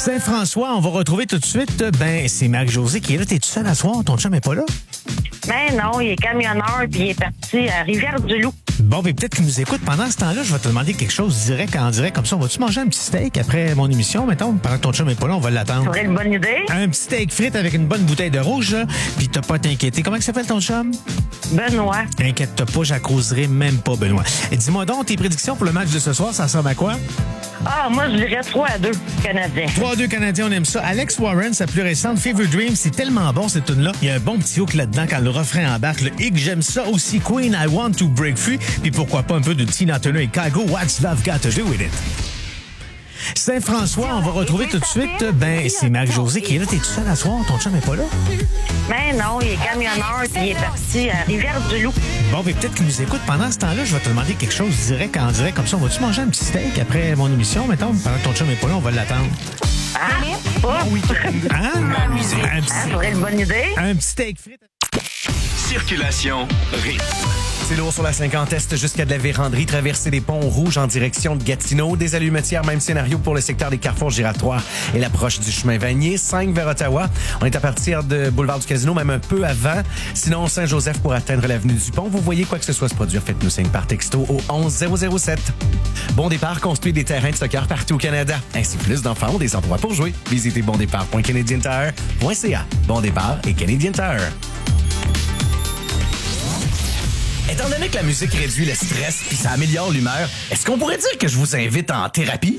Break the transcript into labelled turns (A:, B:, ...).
A: Saint-François, on va retrouver tout de suite, c'est Marie-Josée qui est là. T'es tout seul à soir? Ton chum est pas là?
B: Ben non, il est camionneur puis il est parti à Rivière-du-Loup.
A: Bon, ben peut-être qu'il nous écoute. Pendant ce temps-là, je vais te demander quelque chose direct, en direct, comme ça. On va-tu manger un petit steak après mon émission, mettons? Pendant que ton chum est pas là, on va l'attendre.
B: Ça serait une bonne idée.
A: Un petit steak frites avec une bonne bouteille de rouge, là. Puis t'as pas à t'inquiéter. Comment il s'appelle ton chum?
B: Benoît.
A: Inquiète-toi pas, j'accuserai même pas, Benoît. Et dis-moi donc, tes prédictions pour le match de ce soir, ça ressemble à quoi?
B: Ah, moi, je dirais 3-2 Canadiens.
A: 3-2 Canadiens, on aime ça. Alex Warren, sa plus récente, Fever Dream, c'est tellement bon, cette tune-là. Il y a un bon petit hook là-dedans quand le refrain embarque. Le hic, j'aime ça aussi. Queen, I Want to Break Free. Puis pourquoi pas un peu de Tina Turner et Kygo, What's Love Got to Do With It? Saint-François, on va retrouver tout de suite, c'est Marie-Josée qui est là. T'es tout seul à soir? Ton chum est pas là?
B: Ben non, il est camionneur puis il est parti à Rivière-du-Loup.
A: Bon, ben peut-être qu'il nous écoute. Pendant ce temps-là, je vais te demander quelque chose direct, en direct, comme ça. On va-tu manger un petit steak après mon émission, mettons? Pendant que ton chum est pas là, on va l'attendre.
B: Ah,
A: Hein?
B: ça serait une bonne idée.
A: Un petit steak frites.
C: Circulation rythme.
D: C'est lourd sur la 50 Est jusqu'à de la Vérandrie, traverser les ponts rouges en direction de Gatineau. Des allumetières, même scénario pour le secteur des carrefours giratoires et l'approche du chemin Vanier. 5 vers Ottawa. On est à partir de Boulevard du Casino, même un peu avant. Sinon, Saint-Joseph pour atteindre l'avenue du Pont. Vous voyez quoi que ce soit se produire, faites-nous signe par texto au 11007. Bon Départ construit des terrains de soccer partout au Canada. Ainsi, plus d'enfants ont des endroits pour jouer. Visitez bondépart.canadientire.ca. Bon Départ et Canadian Tire. Étant donné que la musique réduit le stress puis ça améliore l'humeur, est-ce qu'on pourrait dire que je vous invite en thérapie?